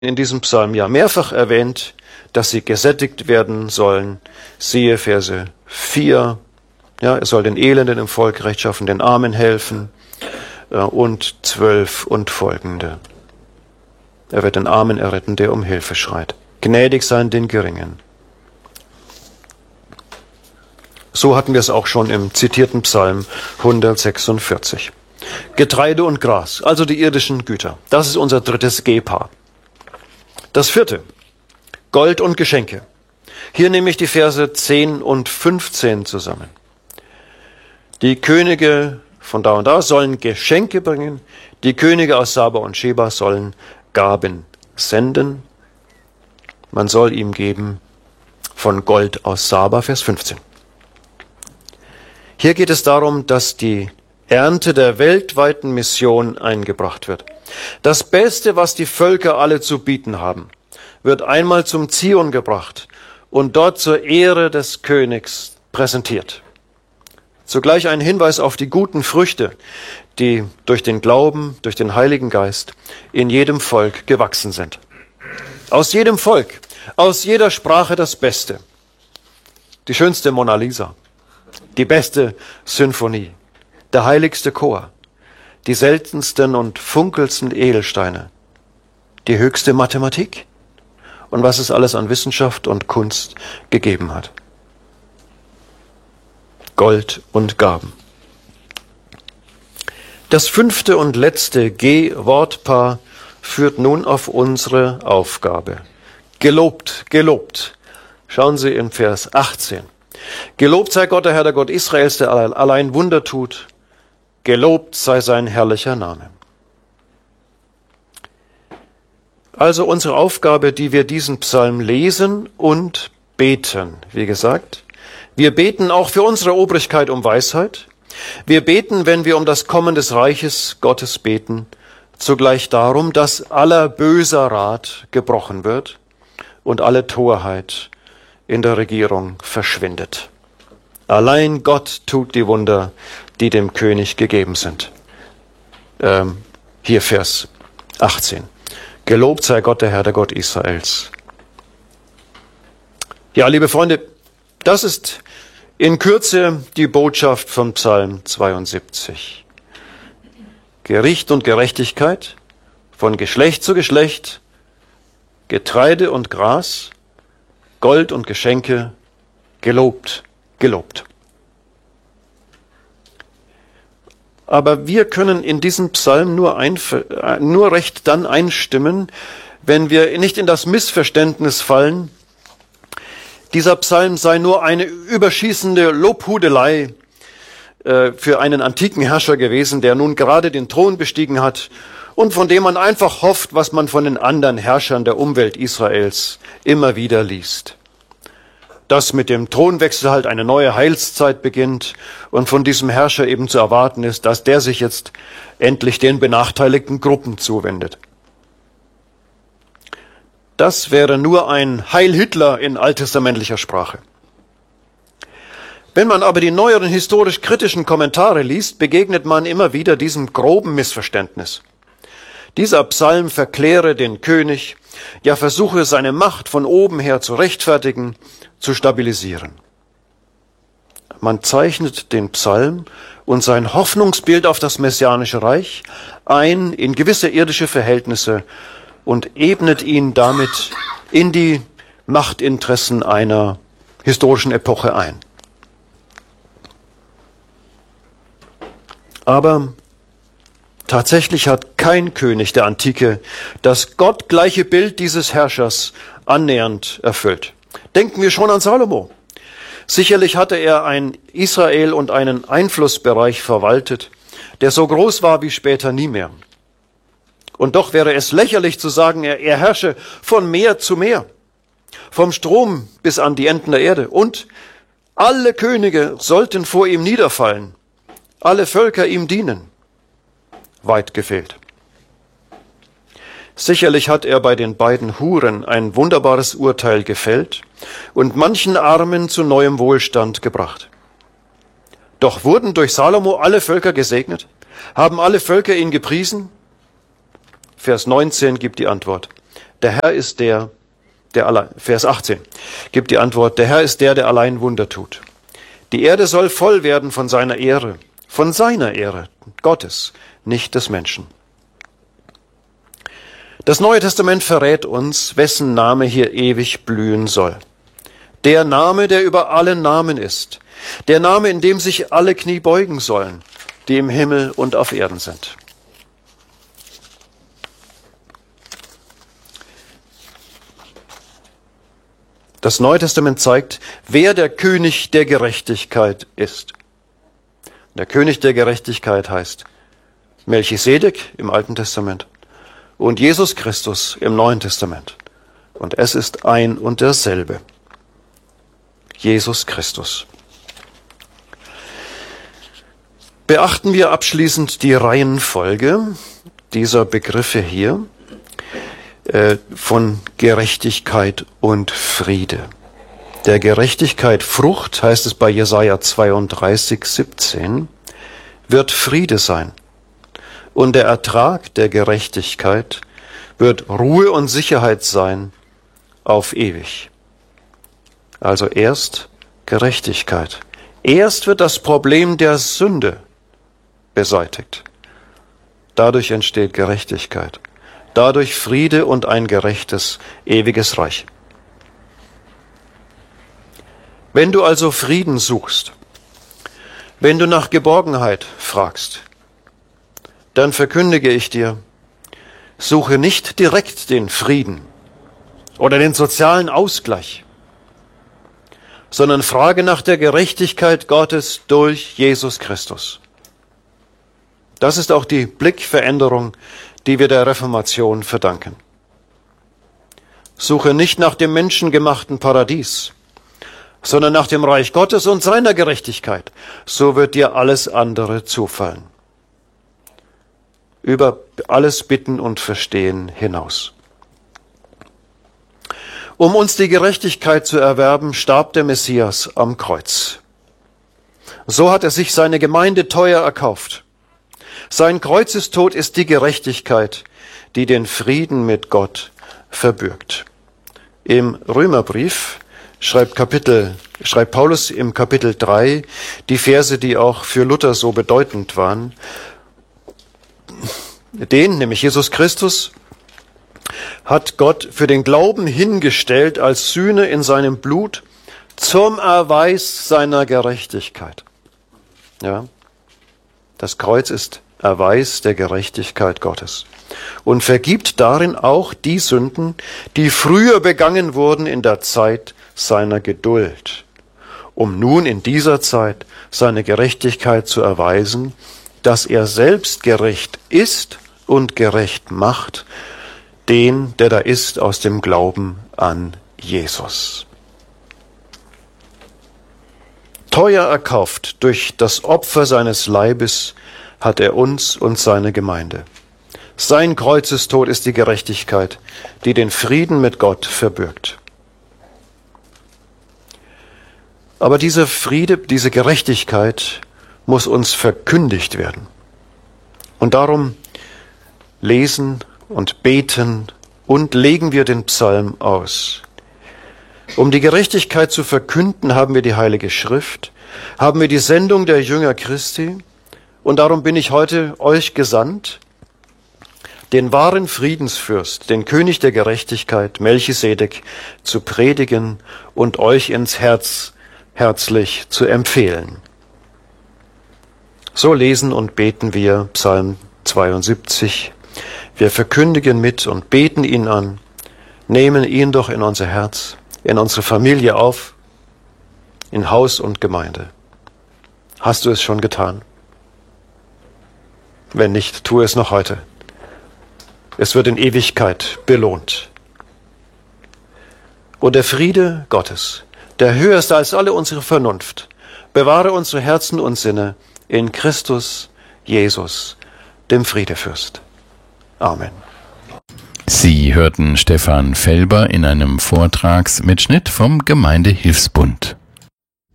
in diesem Psalm ja mehrfach erwähnt, dass sie gesättigt werden sollen. Siehe Verse 4. Ja, er soll den Elenden im Volk Recht schaffen, den Armen helfen. Und 12 und folgende. Er wird den Armen erretten, der um Hilfe schreit. Gnädig sein den Geringen. So hatten wir es auch schon im zitierten Psalm 146. Getreide und Gras, also die irdischen Güter. Das ist unser drittes G-Paar. Das vierte, Gold und Geschenke. Hier nehme ich die Verse 10 und 15 zusammen. Die Könige von da und da sollen Geschenke bringen. Die Könige aus Saba und Sheba sollen Gaben senden. Man soll ihm geben von Gold aus Saba, Vers 15. Hier geht es darum, dass die Ernte der weltweiten Mission eingebracht wird. Das Beste, was die Völker alle zu bieten haben, wird einmal zum Zion gebracht und dort zur Ehre des Königs präsentiert. Zugleich ein Hinweis auf die guten Früchte, die durch den Glauben, durch den Heiligen Geist in jedem Volk gewachsen sind. Aus jedem Volk, aus jeder Sprache das Beste. Die schönste Mona Lisa, die beste Sinfonie, der heiligste Chor, die seltensten und funkelndsten Edelsteine, die höchste Mathematik und was es alles an Wissenschaft und Kunst gegeben hat. Gold und Gaben. Das fünfte und letzte G-Wortpaar führt nun auf unsere Aufgabe. Gelobt, gelobt. Schauen Sie in Vers 18. Gelobt sei Gott, der Herr, der Gott Israels, der allein Wunder tut. Gelobt sei sein herrlicher Name. Also unsere Aufgabe, die wir diesen Psalm lesen und beten. Wie gesagt, wir beten auch für unsere Obrigkeit um Weisheit. Wir beten, wenn wir um das Kommen des Reiches Gottes beten, zugleich darum, dass aller böser Rat gebrochen wird und alle Torheit in der Regierung verschwindet. Allein Gott tut die Wunder, die dem König gegeben sind. Hier Vers 18. Gelobt sei Gott, der Herr, der Gott Israels. Ja, liebe Freunde, das ist in Kürze die Botschaft vom Psalm 72. Gericht und Gerechtigkeit, von Geschlecht zu Geschlecht, Getreide und Gras, Gold und Geschenke, gelobt, gelobt. Aber wir können in diesen Psalm nur recht dann einstimmen, wenn wir nicht in das Missverständnis fallen, dieser Psalm sei nur eine überschießende Lobhudelei für einen antiken Herrscher gewesen, der nun gerade den Thron bestiegen hat und von dem man einfach hofft, was man von den anderen Herrschern der Umwelt Israels immer wieder liest. Dass mit dem Thronwechsel halt eine neue Heilszeit beginnt und von diesem Herrscher eben zu erwarten ist, dass der sich jetzt endlich den benachteiligten Gruppen zuwendet. Das wäre nur ein Heil Hitler in alttestamentlicher Sprache. Wenn man aber die neueren historisch-kritischen Kommentare liest, begegnet man immer wieder diesem groben Missverständnis. Dieser Psalm verkläre den König, ja versuche seine Macht von oben her zu rechtfertigen, zu stabilisieren. Man zeichnet den Psalm und sein Hoffnungsbild auf das messianische Reich ein in gewisse irdische Verhältnisse und ebnet ihn damit in die Machtinteressen einer historischen Epoche ein. Aber tatsächlich hat kein König der Antike das gottgleiche Bild dieses Herrschers annähernd erfüllt. Denken wir schon an Salomo. Sicherlich hatte er ein Israel und einen Einflussbereich verwaltet, der so groß war wie später nie mehr. Und doch wäre es lächerlich zu sagen, er herrsche von Meer zu Meer, vom Strom bis an die Enden der Erde. Und alle Könige sollten vor ihm niederfallen, alle Völker ihm dienen. Weit gefehlt. Sicherlich hat er bei den beiden Huren ein wunderbares Urteil gefällt und manchen Armen zu neuem Wohlstand gebracht. Doch wurden durch Salomo alle Völker gesegnet? Haben alle Völker ihn gepriesen? Vers 19 gibt die Antwort. Der Herr ist der allein, Vers 18, gibt die Antwort, der Herr ist der allein Wunder tut. Die Erde soll voll werden von seiner Ehre, Gottes, nicht des Menschen. Das Neue Testament verrät uns, wessen Name hier ewig blühen soll. Der Name, der über allen Namen ist. Der Name, in dem sich alle Knie beugen sollen, die im Himmel und auf Erden sind. Das Neue Testament zeigt, wer der König der Gerechtigkeit ist. Der König der Gerechtigkeit heißt Melchisedek im Alten Testament und Jesus Christus im Neuen Testament. Und es ist ein und derselbe. Jesus Christus. Beachten wir abschließend die Reihenfolge dieser Begriffe hier von Gerechtigkeit und Friede. Der Gerechtigkeit Frucht, heißt es bei Jesaja 32, 17, wird Friede sein. Und der Ertrag der Gerechtigkeit wird Ruhe und Sicherheit sein auf ewig. Also erst Gerechtigkeit. Erst wird das Problem der Sünde beseitigt. Dadurch entsteht Gerechtigkeit. Dadurch Friede und ein gerechtes, ewiges Reich. Wenn du also Frieden suchst, wenn du nach Geborgenheit fragst, dann verkündige ich dir, suche nicht direkt den Frieden oder den sozialen Ausgleich, sondern frage nach der Gerechtigkeit Gottes durch Jesus Christus. Das ist auch die Blickveränderung, die wir der Reformation verdanken. Suche nicht nach dem menschengemachten Paradies, sondern nach dem Reich Gottes und seiner Gerechtigkeit. So wird dir alles andere zufallen. Über alles Bitten und Verstehen hinaus. Um uns die Gerechtigkeit zu erwerben, starb der Messias am Kreuz. So hat er sich seine Gemeinde teuer erkauft. Sein Kreuzestod ist die Gerechtigkeit, die den Frieden mit Gott verbürgt. Im Römerbrief schreibt Paulus im Kapitel 3 die Verse, die auch für Luther so bedeutend waren. Den, nämlich Jesus Christus, hat Gott für den Glauben hingestellt als Sühne in seinem Blut zum Erweis seiner Gerechtigkeit. Ja, das Kreuz ist Erweis der Gerechtigkeit Gottes und vergibt darin auch die Sünden, die früher begangen wurden in der Zeit seiner Geduld, um nun in dieser Zeit seine Gerechtigkeit zu erweisen, dass er selbst gerecht ist und gerecht macht, den, der da ist, aus dem Glauben an Jesus. Teuer erkauft durch das Opfer seines Leibes hat er uns und seine Gemeinde. Sein Kreuzestod ist die Gerechtigkeit, die den Frieden mit Gott verbürgt. Aber dieser Friede, diese Gerechtigkeit muss uns verkündigt werden. Und darum lesen und beten und legen wir den Psalm aus. Um die Gerechtigkeit zu verkünden, haben wir die Heilige Schrift, haben wir die Sendung der Jünger Christi, und darum bin ich heute euch gesandt, den wahren Friedensfürst, den König der Gerechtigkeit, Melchisedek, zu predigen und euch ins Herz herzlich zu empfehlen. So lesen und beten wir Psalm 72. Wir verkündigen mit und beten ihn an, nehmen ihn doch in unser Herz, in unsere Familie auf, in Haus und Gemeinde. Hast du es schon getan? Wenn nicht, tue es noch heute. Es wird in Ewigkeit belohnt. Und der Friede Gottes, der höher ist als alle unsere Vernunft, bewahre unsere Herzen und Sinne in Christus Jesus, dem Friedefürst. Amen. Sie hörten Stefan Felber in einem Vortragsmitschnitt vom Gemeindehilfsbund.